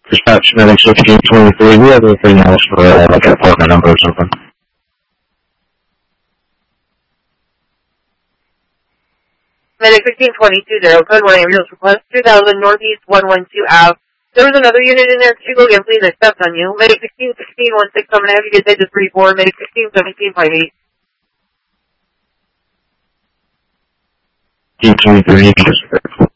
Dispatch Medic 1623, we have anything else for like an apartment number or something? Medic 1622, there. Code 1 ambulance request 2000 Northeast 112 Ave. There was another unit in there. Could you go again, please? I stepped on you. Medic 1616 I'm going to have you get digit 34. Medic 161758. 1623,